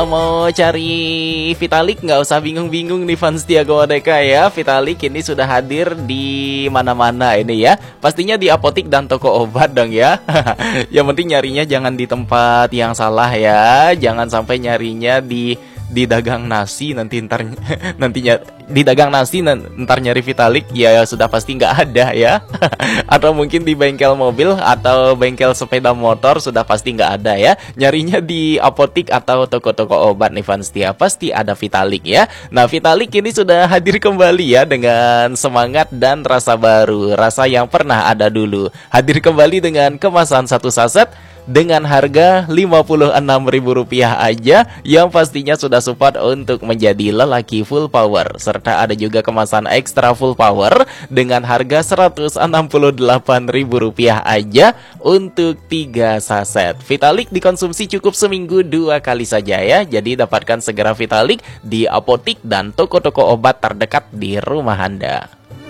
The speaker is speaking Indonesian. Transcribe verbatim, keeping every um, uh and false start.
Mau cari Vitalik nggak usah bingung-bingung nih fans Tiaga Wadeka ya. Vitalik ini sudah hadir di mana-mana ini ya. Pastinya di apotik dan toko obat dong ya. Yang penting nyarinya jangan di tempat yang salah ya. Jangan sampai nyarinya di di dagang nasi nanti ntar nantinya di dagang nasi ntar nyari Vitalik ya sudah pasti nggak ada ya. Atau mungkin di bengkel mobil atau bengkel sepeda motor sudah pasti nggak ada ya. Nyarinya di apotik atau toko-toko obat nih fans Tia, pasti ada Vitalik ya. Nah, Vitalik ini sudah hadir kembali ya dengan semangat dan rasa baru, rasa yang pernah ada dulu. Hadir kembali dengan kemasan satu saset dengan harga lima puluh enam ribu rupiah aja, yang pastinya sudah support untuk menjadi lelaki full power. Serta ada juga kemasan ekstra full power dengan harga seratus enam puluh delapan ribu rupiah aja untuk tiga saset. Vitalik dikonsumsi cukup seminggu dua kali saja ya. Jadi dapatkan segera Vitalik di apotik dan toko-toko obat terdekat di rumah Anda.